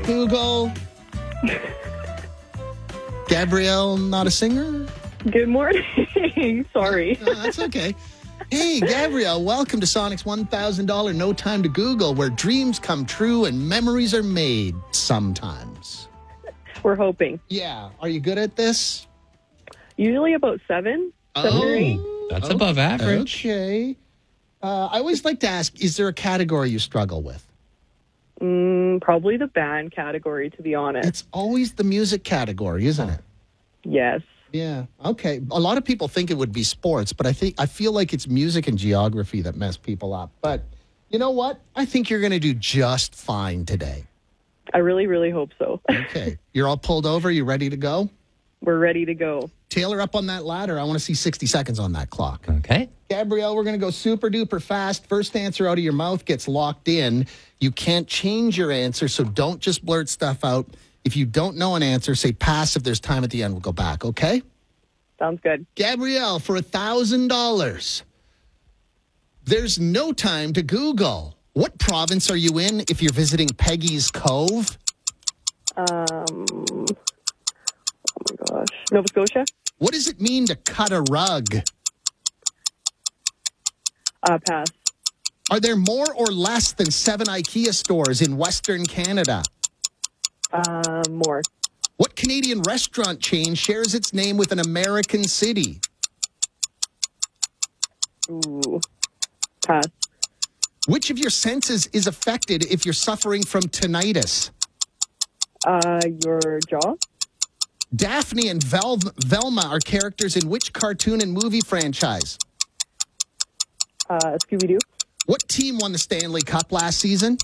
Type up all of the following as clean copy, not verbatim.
Google. Gabrielle, not a singer? Good morning. Sorry. No, that's okay. Hey, Gabrielle, welcome to Sonic's $1,000 No Time to Google, where dreams come true and memories are made sometimes. We're hoping. Yeah. Are you good at this? Usually about 7 or 8. That's above average. Okay. I always like to ask, is there a category you struggle with? Probably the band category, to be honest. It's always the music category, isn't it? Yes. Yeah. Okay. A lot of people think it would be sports, but I feel like it's music and geography that mess people up. But you know what? I think you're going to do just fine today. I really, really hope so. Okay. You're all pulled over. You ready to go? We're ready to go. Taylor, up on that ladder. I want to see 60 seconds on that clock. Okay. Gabrielle, we're going to go super duper fast. First answer out of your mouth gets locked in. You can't change your answer, so don't just blurt stuff out. If you don't know an answer, say pass. If there's time at the end, we'll go back, okay? Sounds good. Gabrielle, for $1,000, there's no time to Google. What province are you in if you're visiting Peggy's Cove? Oh my gosh. Nova Scotia? What does it mean to cut a rug? Pass. Are there more or less than 7 IKEA stores in Western Canada? More. What Canadian restaurant chain shares its name with an American city? Ooh. Pass. Which of your senses is affected if you're suffering from tinnitus? Your jaw? Daphne and Velma are characters in which cartoon and movie franchise? Scooby-Doo? What team won the Stanley Cup last season?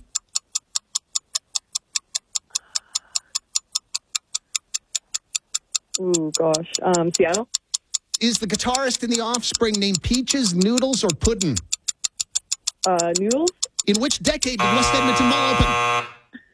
Ooh, gosh. Seattle? Is the guitarist in The Offspring named Peaches, Noodles, or Puddin'? Noodles? In which decade did West Edmonton Mall open?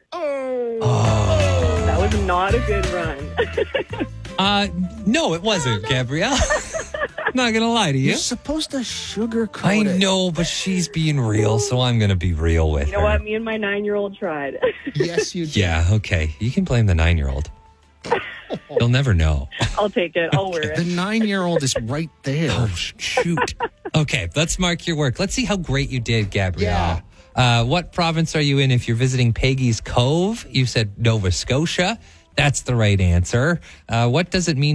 That was not a good run. No, it wasn't, Gabrielle. I'm not going to lie to you. You're supposed to sugarcoat I it. know, but she's being real, so I'm going to be real with her. You know what? Me and my 9-year-old tried. Yes, you did. Yeah, okay. You can blame the 9-year-old. You'll never know. I'll take it. I'll wear The it. 9-year-old is right there. Oh, shoot. Okay, let's mark your work. Let's see how great you did, Gabrielle. What province are you in if you're visiting Peggy's Cove? You said Nova Scotia. That's the right answer. What does it mean